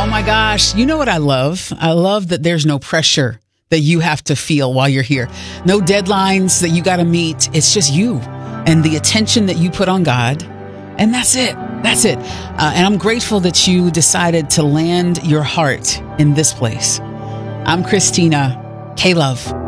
Oh my gosh. You know what I love? I love that there's no pressure that you have to feel while you're here. No deadlines that you got to meet. It's just you and the attention that you put on God. And that's it. That's it. And I'm grateful that you decided to land your heart in this place. I'm Christina K. Love.